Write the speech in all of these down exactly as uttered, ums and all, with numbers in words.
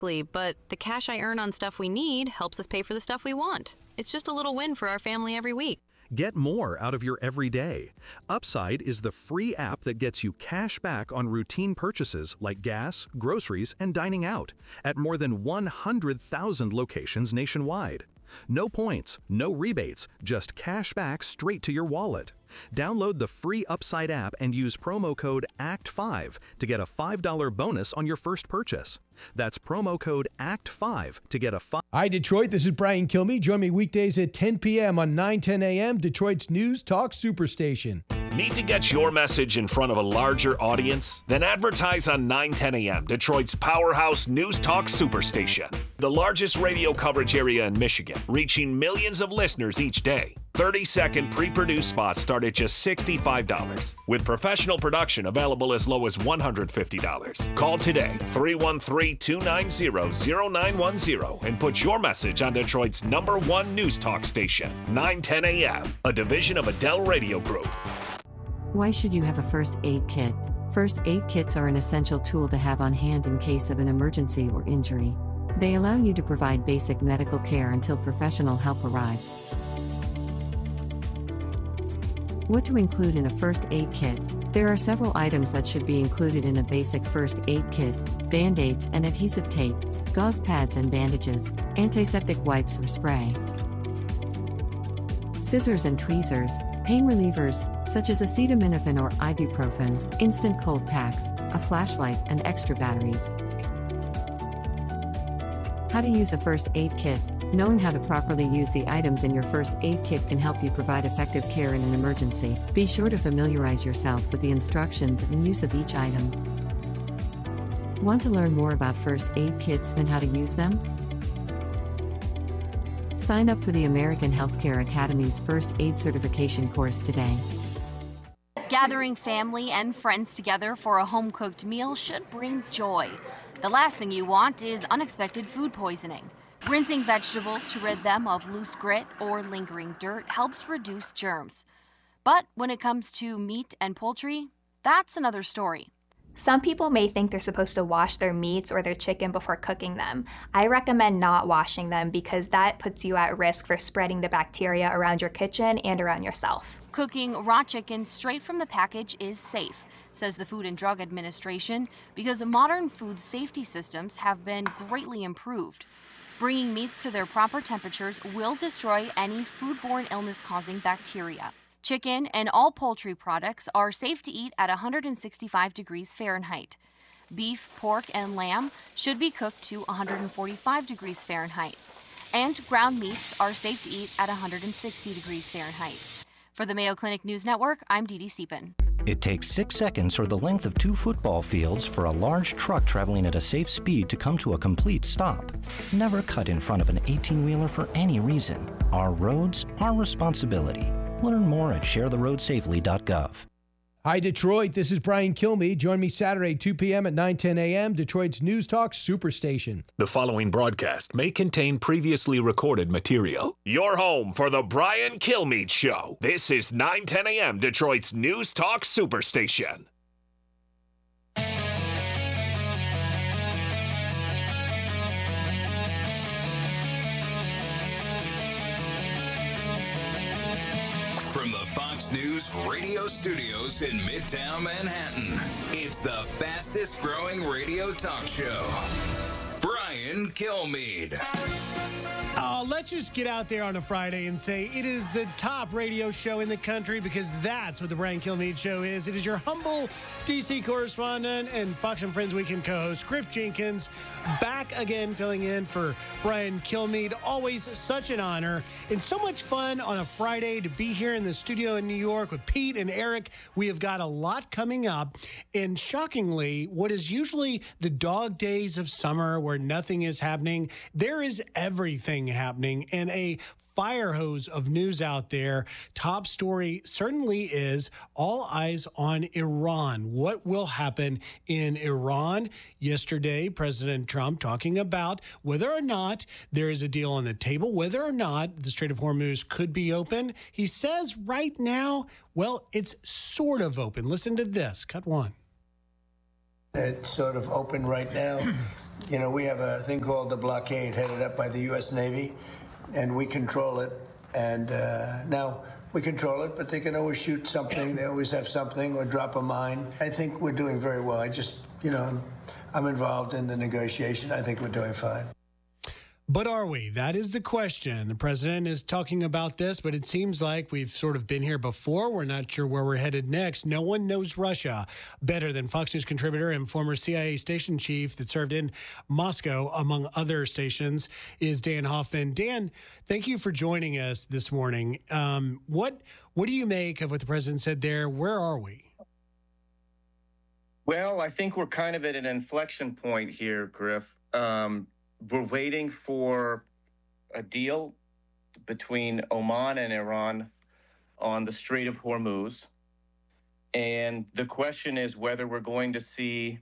But the cash I earn on stuff we need helps us pay for the stuff we want. It's just a little win for our family every week. Get more out of your everyday. Upside is the free app that gets you cash back on routine purchases like gas, groceries, and dining out at more than one hundred thousand locations nationwide. No points, no rebates, just cash back straight to your wallet. Download the free Upside app and use promo code A C T five to get a five dollars bonus on your first purchase. That's promo code A C T five to get a five. Hi, Detroit. This is Brian Kilmeade. Join me weekdays at ten p.m. on nine ten a.m., Detroit's News Talk Superstation. Need to get your message in front of a larger audience? Then advertise on nine ten a.m., Detroit's powerhouse News Talk Superstation. The largest radio coverage area in Michigan, reaching millions of listeners each day. thirty-second pre-produced spots start at just sixty-five dollars, with professional production available as low as one hundred fifty dollars. Call today, three one three, two nine zero, zero nine one zero, and put your message on Detroit's number one news talk station, nine ten a.m., a division of Adele Radio Group. Why should you have a first aid kit? First aid kits are an essential tool to have on hand in case of an emergency or injury. They allow you to provide basic medical care until professional help arrives. What to include in a first aid kit? There are several items that should be included in a basic first aid kit: Band-Aids and adhesive tape, gauze pads and bandages, antiseptic wipes or spray, scissors and tweezers, pain relievers, such as acetaminophen or ibuprofen, instant cold packs, a flashlight, and extra batteries. How to use a first aid kit. Knowing how to properly use the items in your first aid kit can help you provide effective care in an emergency. Be sure to familiarize yourself with the instructions and use of each item. Want to learn more about first aid kits and how to use them? Sign up for the American Healthcare Academy's First Aid Certification course today. Gathering family and friends together for a home-cooked meal should bring joy. The last thing you want is unexpected food poisoning. Rinsing vegetables to rid them of loose grit or lingering dirt helps reduce germs. But when it comes to meat and poultry, that's another story. Some people may think they're supposed to wash their meats or their chicken before cooking them. I recommend not washing them because that puts you at risk for spreading the bacteria around your kitchen and around yourself. Cooking raw chicken straight from the package is safe, says the Food and Drug Administration, because modern food safety systems have been greatly improved. Bringing meats to their proper temperatures will destroy any foodborne illness-causing bacteria. Chicken and all poultry products are safe to eat at one hundred sixty-five degrees Fahrenheit. Beef, pork, and lamb should be cooked to one hundred forty-five degrees Fahrenheit. And ground meats are safe to eat at one hundred sixty degrees Fahrenheit. For the Mayo Clinic News Network, I'm Dee Dee Stephen. It takes six seconds or the length of two football fields for a large truck traveling at a safe speed to come to a complete stop. Never cut in front of an eighteen-wheeler for any reason. Our roads, our responsibility. Learn more at share the road safely dot gov. Hi, Detroit. This is Brian Kilmeade. Join me Saturday, two p.m. at nine ten a.m., Detroit's News Talk Superstation. The following broadcast may contain previously recorded material. Your home for the Brian Kilmeade Show. This is nine ten a.m., Detroit's News Talk Superstation. From the Fox News radio studios in Midtown Manhattan, it's the fastest growing radio talk show. Brian Kilmeade. Uh, let's just get out there on a Friday and say it is the top radio show in the country, because that's what the Brian Kilmeade Show is. It is your humble D C correspondent and Fox and Friends Weekend co-host, Griff Jenkins, back again filling in for Brian Kilmeade. Always such an honor and so much fun on a Friday to be here in the studio in New York with Pete and Eric. We have got a lot coming up, and shockingly, what is usually the dog days of summer where nothing is happening, there is everything happening, and a fire hose of news out there. Top story certainly is all eyes on Iran. What will happen in Iran? Yesterday, President Trump talking about whether or not there is a deal on the table, whether or not the Strait of Hormuz could be open. He says right now, well, it's sort of open. Listen to this. Cut one. It's sort of open right now. You know, we have a thing called the blockade headed up by the U S Navy, and we control it. And uh, now we control it, but they can always shoot something. They always have something or drop a mine. I think we're doing very well. I just, you know, I'm involved in the negotiation. I think we're doing fine. But are we? That is the question. The president is talking about this, but it seems like we've sort of been here before. We're not sure where we're headed next. No one knows Russia better than Fox News contributor and former C I A station chief that served in Moscow, among other stations, is Dan Hoffman. Dan, thank you for joining us this morning. Um, what what do you make of what the president said there? Where are we? Well, I think we're kind of at an inflection point here, Griff. Um, We're waiting for a deal between Oman and Iran on the Strait of Hormuz. And the question is whether we're going to see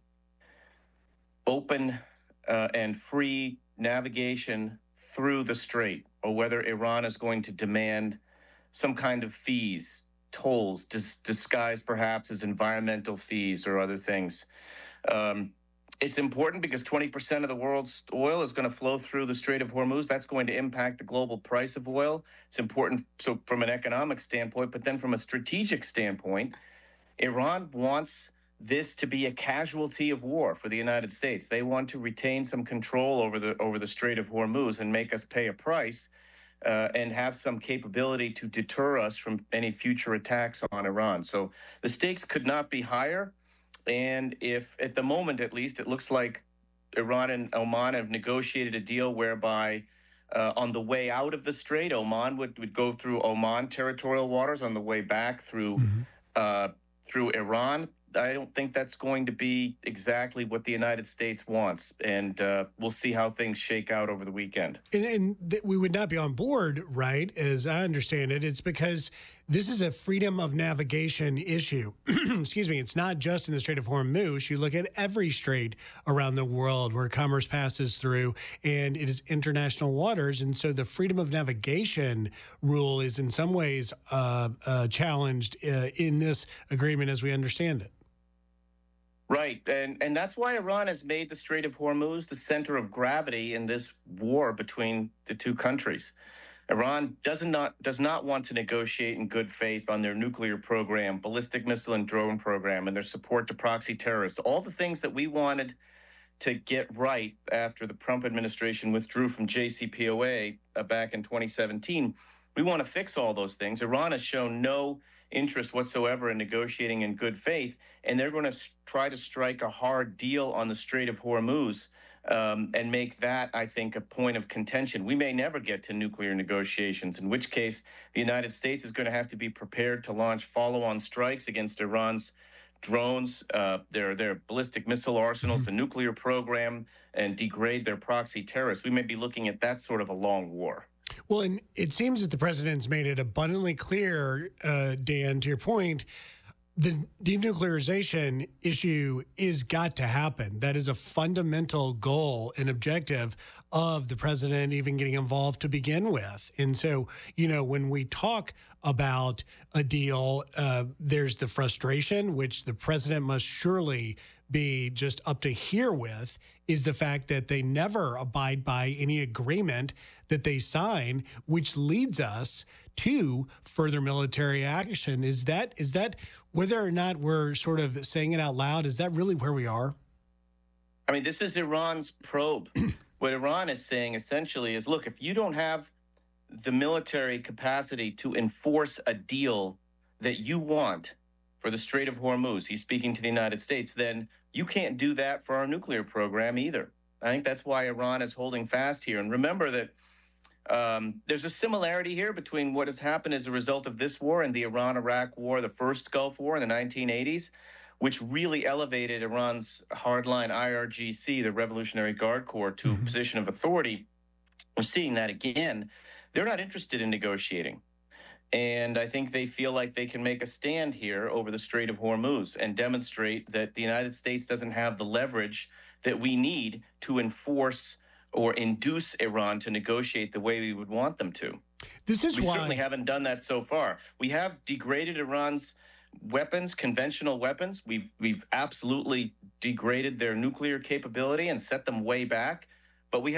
open uh, and free navigation through the strait, or whether Iran is going to demand some kind of fees, tolls, dis- disguised perhaps as environmental fees or other things. Um, It's important because twenty percent of the world's oil is going to flow through the Strait of Hormuz. That's going to impact the global price of oil. It's important so from an economic standpoint, but then from a strategic standpoint, Iran wants this to be a casualty of war for the United States. They want to retain some control over the over the Strait of Hormuz and make us pay a price uh, and have some capability to deter us from any future attacks on Iran. So the stakes could not be higher. And if, at the moment at least, it looks like Iran and Oman have negotiated a deal whereby uh, on the way out of the strait, Oman would, would go through Oman territorial waters, on the way back through mm-hmm. uh, through Iran. I don't think that's going to be exactly what the United States wants, and uh, we'll see how things shake out over the weekend. And, and th- we would not be on board, right, as I understand it. It's because this is a freedom of navigation issue. Excuse me. It's not just in the Strait of Hormuz. You look at every strait around the world where commerce passes through, and it is international waters. And so the freedom of navigation rule is in some ways uh, uh, challenged uh, in this agreement as we understand it. Right, and and that's why Iran has made the Strait of Hormuz the center of gravity in this war between the two countries. Iran does not does not want to negotiate in good faith on their nuclear program, ballistic missile and drone program, and their support to proxy terrorists. All the things that we wanted to get right after the Trump administration withdrew from J C P O A uh, back in twenty seventeen. We want to fix all those things. Iran has shown no interest whatsoever in negotiating in good faith, and they're going to try to strike a hard deal on the Strait of Hormuz um, and make that, I think, a point of contention. We may never get to nuclear negotiations, in which case the United States is going to have to be prepared to launch follow-on strikes against Iran's drones, uh, their their ballistic missile arsenals, the nuclear program, and degrade their proxy terrorists. We may be looking at that sort of a long war. Well, and it seems that the president's made it abundantly clear, uh, Dan, to your point, the denuclearization issue is got to happen. That is a fundamental goal and objective of the president even getting involved to begin with. And so, you know, when we talk about a deal, uh, there's the frustration, which the president must surely be just up to here with, is the fact that they never abide by any agreement that they sign, which leads us to further military action. Is that is that whether or not we're sort of saying it out loud, is that really where we are? I mean, this is Iran's probe. What Iran is saying essentially is, look, if you don't have the military capacity to enforce a deal that you want for the Strait of Hormuz, he's speaking to the United States, then you can't do that for our nuclear program either. I think that's why Iran is holding fast here. And remember that um, there's a similarity here between what has happened as a result of this war and the Iran-Iraq War, the first Gulf War in the nineteen eighties, which really elevated Iran's hardline I R G C, the Revolutionary Guard Corps, to mm-hmm. a position of authority. We're seeing that again. They're not interested in negotiating. And I think they feel like they can make a stand here over the Strait of Hormuz and demonstrate that the United States doesn't have the leverage that we need to enforce or induce Iran to negotiate the way we would want them to. This is we why certainly haven't done that so far. We have degraded Iran's weapons, conventional weapons. We've we've absolutely degraded their nuclear capability and set them way back. But we have